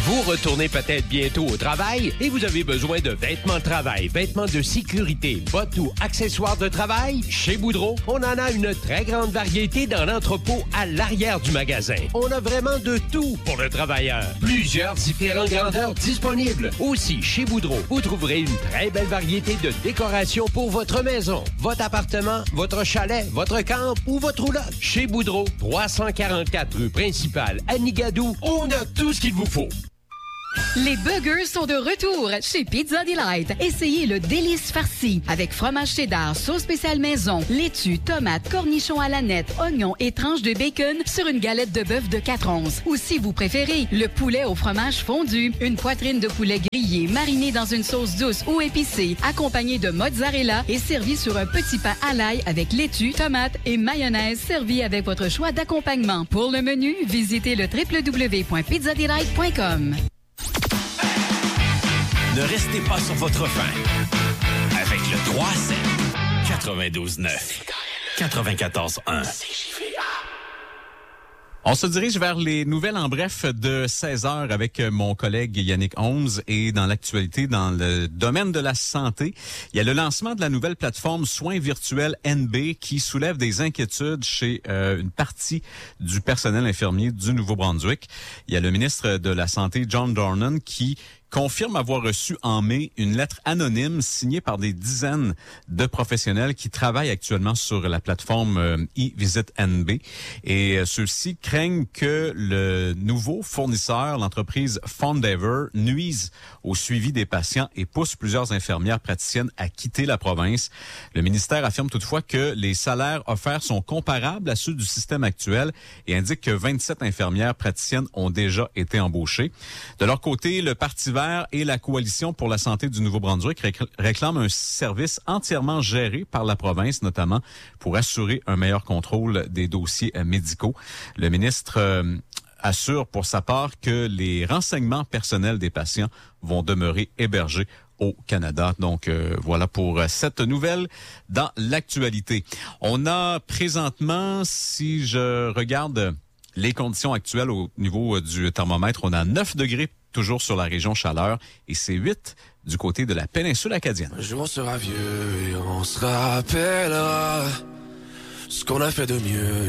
Vous retournez peut-être bientôt au travail et vous avez besoin de vêtements de travail, vêtements de sécurité, bottes ou accessoires de travail? Chez Boudreau, on en a une très grande variété dans l'entrepôt à l'arrière du magasin. On a vraiment de tout pour le travailleur. Plusieurs différentes grandeurs disponibles. Aussi, chez Boudreau, vous trouverez une très belle variété de décorations pour votre maison, votre appartement, votre chalet, votre camp ou votre roulotte. Chez Boudreau, 344 rue principale à Nigadou, on a tout ce qu'il vous faut. Les burgers sont de retour chez Pizza Delight. Essayez le délice farci avec fromage cheddar, sauce spéciale maison, laitue, tomate, cornichons à la nette, oignons et tranches de bacon sur une galette de bœuf de 4 onces. Ou si vous préférez, le poulet au fromage fondu, une poitrine de poulet grillée marinée dans une sauce douce ou épicée, accompagnée de mozzarella et servie sur un petit pain à l'ail avec laitue, tomate et mayonnaise servi avec votre choix d'accompagnement. Pour le menu, visitez le www.pizzadelight.com. Ne restez pas sur votre faim. Avec le 3-7, 92-9, 94-1. On se dirige vers les nouvelles en bref de 16h avec mon collègue Yannick Holmes. Et dans l'actualité, dans le domaine de la santé, il y a le lancement de la nouvelle plateforme Soins virtuels NB qui soulève des inquiétudes chez une partie du personnel infirmier du Nouveau-Brunswick. Il y a le ministre de la Santé, John Dornan, qui confirme avoir reçu en mai une lettre anonyme signée par des dizaines de professionnels qui travaillent actuellement sur la plateforme e-Visit NB. Et ceux-ci craignent que le nouveau fournisseur, l'entreprise Fondaver, nuise au suivi des patients et pousse plusieurs infirmières praticiennes à quitter la province. Le ministère affirme toutefois que les salaires offerts sont comparables à ceux du système actuel et indique que 27 infirmières praticiennes ont déjà été embauchées. De leur côté, le Parti vert et la Coalition pour la santé du Nouveau-Brunswick réclament un service entièrement géré par la province, notamment pour assurer un meilleur contrôle des dossiers médicaux. Le ministre assure pour sa part que les renseignements personnels des patients vont demeurer hébergés au Canada. Donc, voilà pour cette nouvelle dans l'actualité. On a présentement, si je regarde les conditions actuelles au niveau du thermomètre, on a 9 degrés toujours sur la région Chaleur et c'est 8 du côté de la péninsule acadienne. Un jour on sera vieux et on se rappellera ce qu'on a fait de mieux.